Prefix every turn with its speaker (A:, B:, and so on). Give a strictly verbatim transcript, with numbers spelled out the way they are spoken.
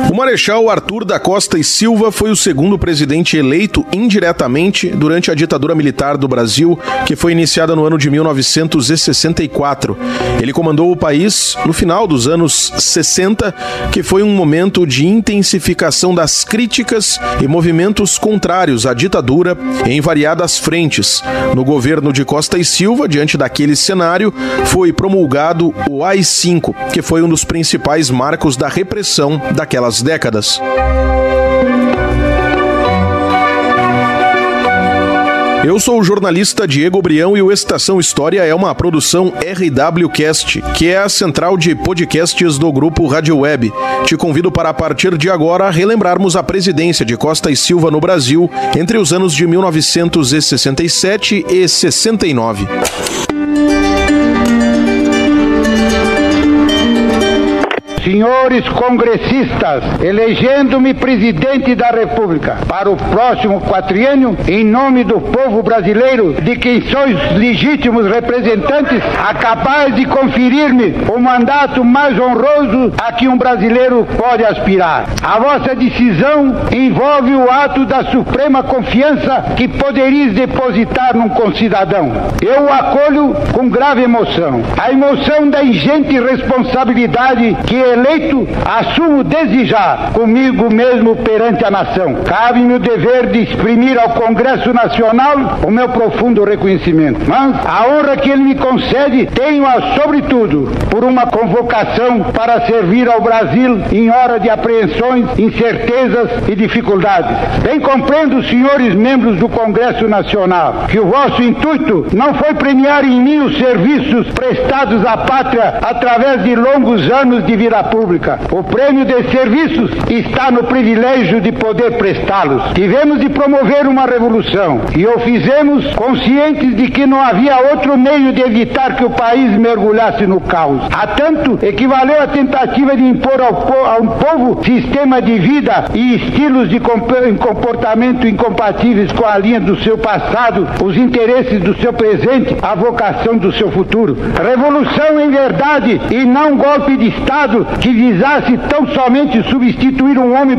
A: O Marechal Arthur da Costa e Silva foi o segundo presidente eleito indiretamente durante a ditadura militar do Brasil, que foi iniciada no ano de mil novecentos e sessenta e quatro. Ele comandou o país no final dos anos sessenta, que foi um momento de intensificação das críticas e movimentos contrários à ditadura em variadas frentes. No governo de Costa e Silva, diante daquele cenário, foi promulgado o A I cinco, que foi um dos principais marcos da repressão daquelas décadas. Eu sou o jornalista Diego Brião e o Estação História é uma produção R W Cast, que é a central de podcasts do Grupo Rádio Web. Te convido para, a partir de agora, relembrarmos a presidência de Costa e Silva no Brasil entre os anos de mil novecentos e sessenta e sete e sessenta e nove.
B: Senhores congressistas, elegendo-me presidente da República para o próximo quatriênio, em nome do povo brasileiro, de quem sois legítimos representantes, acabais de conferir-me o mandato mais honroso a que um brasileiro pode aspirar. A vossa decisão envolve o ato da suprema confiança que poderis depositar num concidadão. Eu o acolho com grave emoção. A emoção da ingente responsabilidade que eleito, assumo desde já, comigo mesmo perante a nação. Cabe-me o dever de exprimir ao Congresso Nacional o meu profundo reconhecimento. Mas a honra que ele me concede, tenho-a sobretudo por uma convocação para servir ao Brasil em hora de apreensões, incertezas e dificuldades. Bem compreendo, senhores membros do Congresso Nacional, que o vosso intuito não foi premiar em mim os serviços prestados à pátria através de longos anos de vida pública. O prêmio de serviços está no privilégio de poder prestá-los. Tivemos de promover uma revolução e o fizemos conscientes de que não havia outro meio de evitar que o país mergulhasse no caos. A tanto equivaleu a tentativa de impor ao, po- ao povo sistema de vida e estilos de comportamento incompatíveis com a linha do seu passado, os interesses do seu presente, a vocação do seu futuro. Revolução em verdade e não golpe de Estado que visasse tão somente substituir um homem